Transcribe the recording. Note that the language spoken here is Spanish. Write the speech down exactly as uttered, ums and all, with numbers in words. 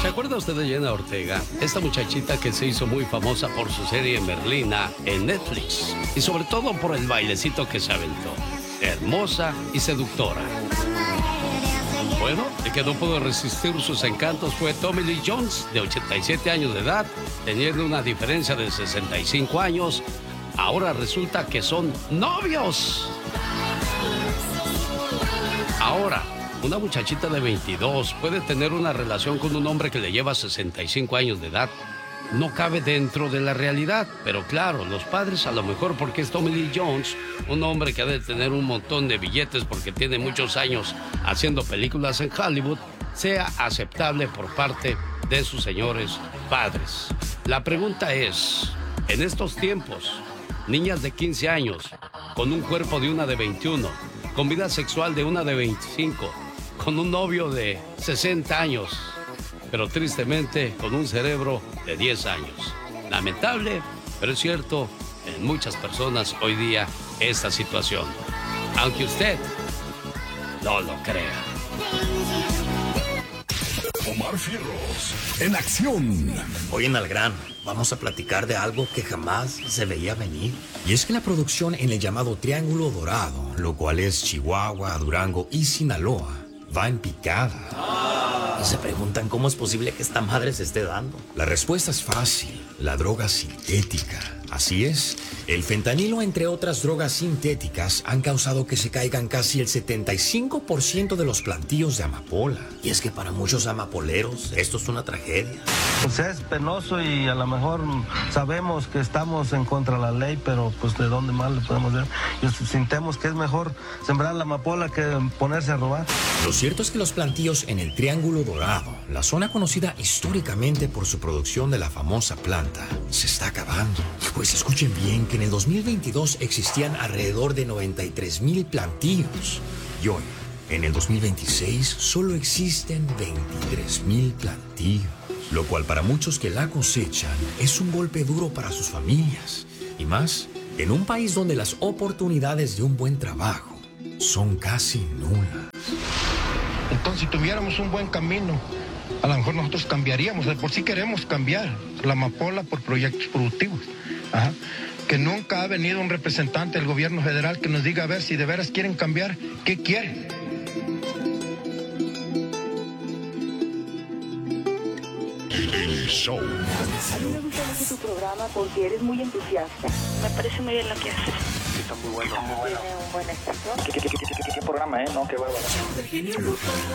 ¿Se acuerda usted de Jenna Ortega? Esta muchachita que se hizo muy famosa por su serie Merlina en Netflix. Y sobre todo por el bailecito que se aventó. Hermosa y seductora. Bueno, el que no pudo resistir sus encantos fue Tommy Lee Jones, de ochenta y siete años de edad, teniendo una diferencia de sesenta y cinco años. Ahora resulta que son novios. Ahora, una muchachita de veintidós puede tener una relación con un hombre que le lleva sesenta y cinco años de edad. No cabe dentro de la realidad, pero claro, los padres a lo mejor porque es Tommy Lee Jones, un hombre que ha de tener un montón de billetes porque tiene muchos años haciendo películas en Hollywood, sea aceptable por parte de sus señores padres. La pregunta es, en estos tiempos, niñas de quince años, con un cuerpo de una de veintiuno, con vida sexual de una de veinticinco, con un novio de sesenta años, pero tristemente con un cerebro de diez años. Lamentable, pero es cierto, en muchas personas hoy día esta situación. Aunque usted no lo crea. Omar Fierros, en acción. Hoy en Al Grano vamos a platicar de algo que jamás se veía venir. Y es que la producción en el llamado Triángulo Dorado, lo cual es Chihuahua, Durango y Sinaloa, va en picada. Y se preguntan cómo es posible que esta madre se esté dando. La respuesta es fácil, la droga sintética. Así es, el fentanilo, entre otras drogas sintéticas, han causado que se caigan casi el setenta y cinco por ciento de los plantíos de amapola. Y es que para muchos amapoleros esto es una tragedia. Pues es penoso y a lo mejor sabemos que estamos en contra de la ley, pero pues de dónde más le podemos ver. Y sintemos que es mejor sembrar la amapola que ponerse a robar. Lo cierto es que los plantíos en el Triángulo Dorado, la zona conocida históricamente por su producción de la famosa planta, se está acabando. Pues escuchen bien que en el dos mil veintidós existían alrededor de noventa y tres mil plantíos. Y hoy, en el dos mil veintiséis, solo existen veintitrés mil plantíos. Lo cual para muchos que la cosechan es un golpe duro para sus familias. Y más, en un país donde las oportunidades de un buen trabajo son casi nulas. Entonces, si tuviéramos un buen camino, a lo mejor nosotros cambiaríamos. De por sí queremos cambiar la amapola por proyectos productivos. Ajá. Que nunca ha venido un representante del gobierno federal que nos diga a ver si de veras quieren cambiar, ¿qué quieren? El show. A mí me gusta mucho tu programa porque eres muy entusiasta. Me parece muy bien lo que haces. Está muy bueno. Tiene un buen éxito. ¿Qué, qué, qué, qué, qué, qué programa, eh? No, qué bárbaro.